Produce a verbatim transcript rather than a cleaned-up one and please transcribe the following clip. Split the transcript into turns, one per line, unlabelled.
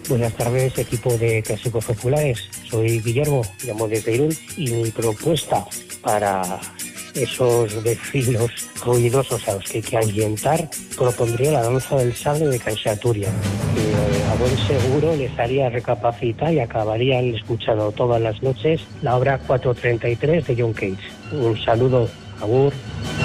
Buenas tardes, equipo de Clásicos Populares. Soy Guillermo, llamo desde Irún, y mi propuesta para esos vecinos ruidosos a los que hay que ahuyentar, propondría la danza del sable de Canxaturia, que eh, a buen seguro les haría recapacitar y acabarían escuchando todas las noches la obra cuatrocientos treinta y tres de John Cage. Un saludo, agur.